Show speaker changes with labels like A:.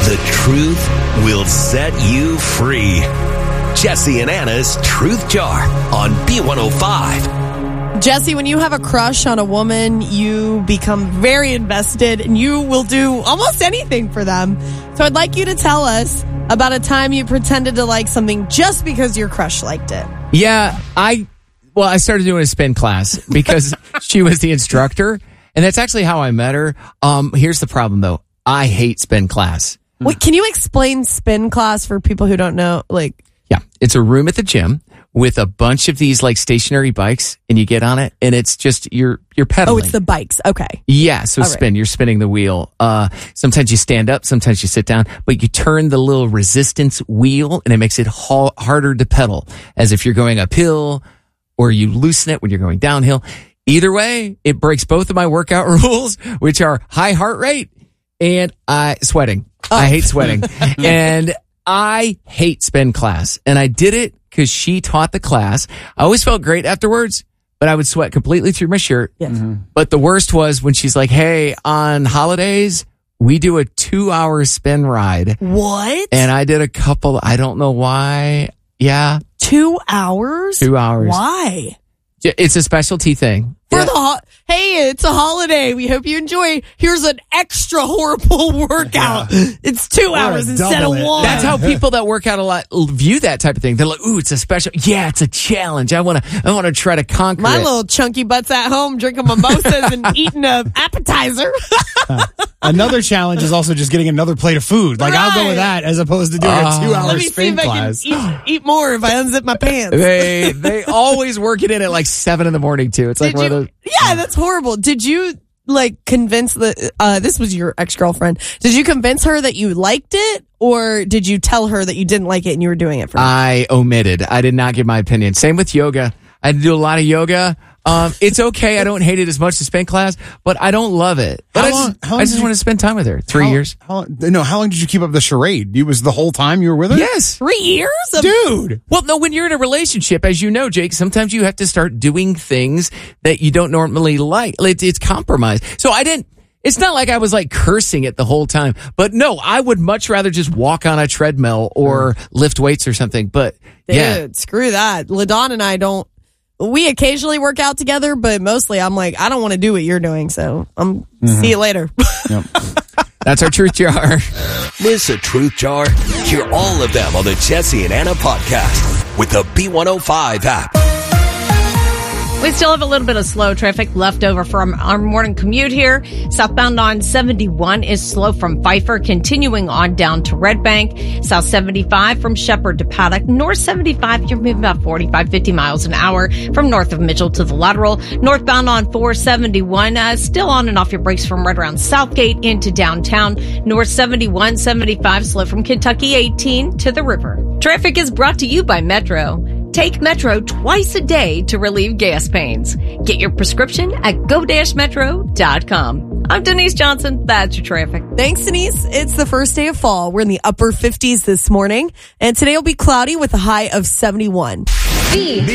A: The truth will set you free. Jesse and Anna's Truth Jar on B105.
B: Jesse, when you have a crush on a woman, you become very invested and you will do almost anything for them. So I'd like you to tell us about a time you pretended to like something just because your crush liked it.
C: Yeah, I started doing a spin class because she was the instructor, and that's actually how I met her. Here's the problem, though. I hate spin class.
B: Wait, can you explain spin class for people who don't know?
C: Yeah, it's a room at the gym with a bunch of these stationary bikes, and you get on it, and it's just you're pedaling.
B: Oh, it's the bikes. Okay.
C: Yeah, so all spin. Right. You're spinning the wheel. Sometimes you stand up, sometimes you sit down, but you turn the little resistance wheel, and it makes it harder to pedal, as if you're going uphill, or you loosen it when you're going downhill. Either way, it breaks both of my workout rules, which are high heart rate and sweating. Oh. I hate sweating. And I hate spin class. And I did it because she taught the class. I always felt great afterwards, but I would sweat completely through my shirt.
B: Yes. Mm-hmm.
C: But the worst was when she's like, hey, on holidays, we do a 2-hour spin ride.
B: What?
C: And I did a couple. I don't know why. Yeah.
B: 2 hours?
C: 2 hours.
B: Why?
C: It's a specialty thing.
B: Hey, it's a holiday. We hope you enjoy. Here's an extra horrible workout. Yeah. It's 2 hours instead of 1.
C: That's how people that work out a lot view that type of thing. They're like, ooh, it's a special. Yeah, it's a challenge. I want to try to conquer
B: my
C: it.
B: little chunky butt's at home drinking mimosas and eating an appetizer.
D: Another challenge is also just getting another plate of food. I'll go with that as opposed to doing a 2-hour spin class.
B: I can eat more if I unzip my pants.
C: They always work it in at 7 a.m. too. It's one of those.
B: Yeah, that's horrible. Did you convince this was your ex-girlfriend? Did you convince her that you liked it, or did you tell her that you didn't like it and you were doing it for her?
C: I omitted. I did not give my opinion. Same with yoga. I had to do a lot of yoga. It's okay. I don't hate it as much as spin class, but I don't love it. But I just want to spend time with her. 3 years.
D: How long did you keep up the charade? Was the whole time you were with her?
C: Yes.
B: 3 years?
D: Dude.
C: Well, no, when you're in a relationship, as you know, Jake, sometimes you have to start doing things that you don't normally like. It's compromise. So it's not like I was cursing it the whole time, but no, I would much rather just walk on a treadmill or lift weights or something. But
B: dude, screw that. LaDawn and I don't. We occasionally work out together, but mostly I'm I don't want to do what you're doing, so see you later.
D: Yep.
C: That's our Truth Jar.
A: Miss a Truth Jar? Hear all of them on the Jesse and Anna podcast with the B105 app.
E: We still have a little bit of slow traffic left over from our morning commute here. Southbound on 71 is slow from Pfeiffer, continuing on down to Red Bank. South 75 from Shepherd to Paddock. North 75, you're moving about 45, 50 miles an hour from north of Mitchell to the Lateral. Northbound on 471, still on and off your brakes from right around Southgate into downtown. North 71, 75 slow from Kentucky 18 to the river. Traffic is brought to you by Metro. Take Metro twice a day to relieve gas pains. Get your prescription at go-metro.com. I'm Denise Johnson. That's your traffic.
B: Thanks, Denise. It's the first day of fall. We're in the upper 50s this morning, and today will be cloudy with a high of 71.